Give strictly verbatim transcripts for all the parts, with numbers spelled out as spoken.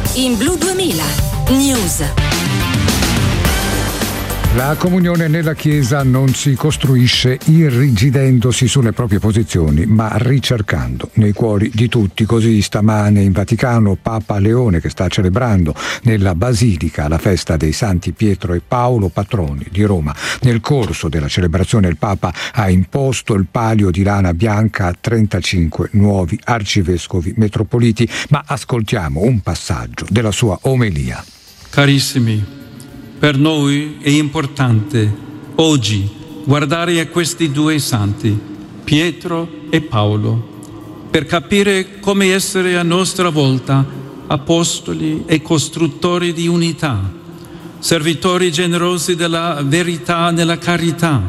In Blu duemila News. La comunione nella Chiesa non si costruisce irrigidendosi sulle proprie posizioni, ma ricercando nei cuori di tutti. Così stamane in Vaticano Papa Leone, che sta celebrando nella Basilica la festa dei Santi Pietro e Paolo, patroni di Roma. Nel corso della celebrazione il Papa ha imposto il palio di lana bianca a trentacinque nuovi arcivescovi metropoliti, ma ascoltiamo un passaggio della sua omelia. Carissimi, per noi è importante oggi guardare a questi due santi, Pietro e Paolo, per capire come essere a nostra volta apostoli e costruttori di unità, servitori generosi della verità nella carità.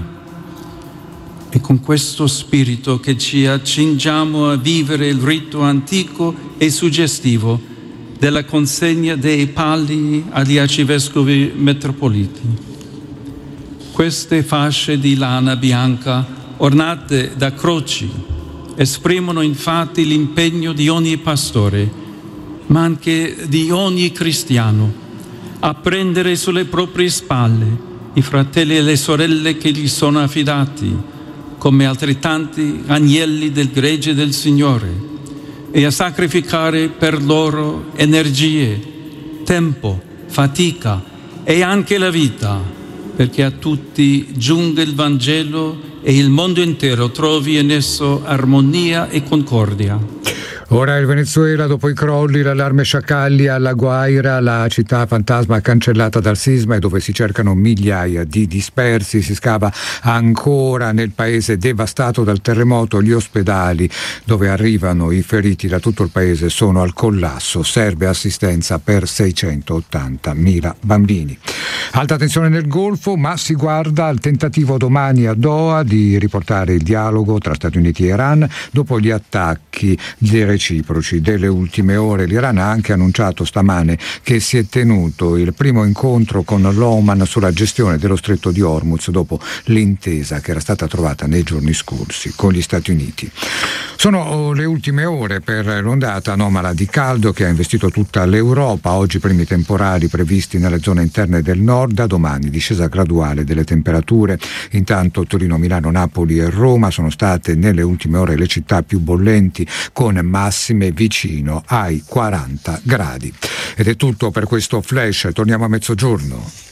È con questo spirito che ci accingiamo a vivere il rito antico e suggestivo della consegna dei palii agli arcivescovi metropoliti. Queste fasce di lana bianca ornate da croci esprimono infatti l'impegno di ogni pastore, ma anche di ogni cristiano, a prendere sulle proprie spalle i fratelli e le sorelle che gli sono affidati, come altrettanti agnelli del gregge del Signore, e a sacrificare per loro energie, tempo, fatica e anche la vita, perché a tutti giunga il Vangelo e il mondo intero trovi in esso armonia e concordia. Ora il Venezuela, dopo i crolli, l'allarme sciacalli alla Guaira, la città fantasma cancellata dal sisma e dove si cercano migliaia di dispersi. Si scava ancora nel paese devastato dal terremoto. Gli ospedali dove arrivano i feriti da tutto il paese sono al collasso. Serve assistenza per seicentottantamila bambini. Alta tensione nel Golfo, ma si guarda al tentativo domani a Doha di riportare il dialogo tra Stati Uniti e Iran dopo gli attacchi reciproci delle ultime ore. L'Iran ha anche annunciato stamane che si è tenuto il primo incontro con l'Oman sulla gestione dello stretto di Hormuz dopo l'intesa che era stata trovata nei giorni scorsi con gli Stati Uniti. Sono le ultime ore per l'ondata anomala di caldo che ha investito tutta l'Europa. Oggi primi temporali previsti nelle zone interne del nord, da domani discesa graduale delle temperature. Intanto Torino, Milano, Napoli e Roma sono state nelle ultime ore le città più bollenti, con massime vicino ai quaranta gradi. Ed è tutto per questo flash, torniamo a mezzogiorno.